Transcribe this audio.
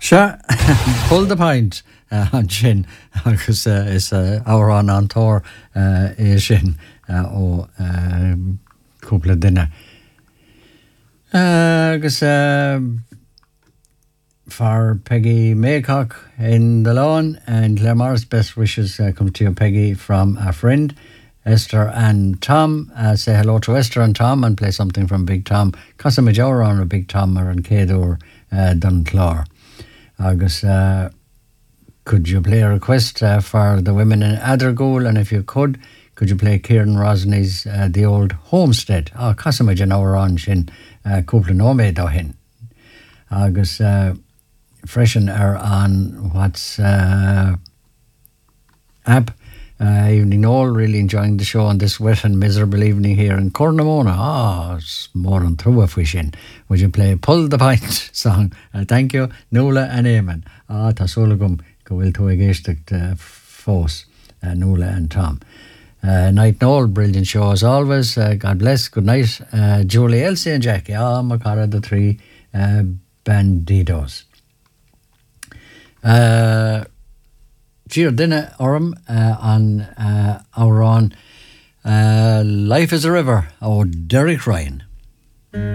Sure, pull the pint an sin agus is árán an tóir é sin ó cúpla duine. Agus for Peggy Maycock in the lawn, and Glenmorris, best wishes come to you, Peggy, from a friend, Esther and Tom. Say hello to Esther and Tom and play something from Big Tom. Casa Majora on a Big Tom or an Cador Dunclár. Agus, could you play a request for the women in Addergool? And if you could you play Kieran Rosney's The Old Homestead? Casa Majora on sin cúpla nóméid ó hin. Agus, freshen on what's app. Evening all, really enjoying the show on this wet and miserable evening here in Cornamona. It's more than through a fishing. Would you play Pull the Pint song? Thank you, Nuala and Eamon. Tasulagum, go will to a geistic force, Nuala and Tom. Night and all, brilliant show as always. God bless, good night. Julie, Elsie and Jackie. Macara, the three bandidos. Cheer dinner orm on our own Life is a River, Derek Ryan.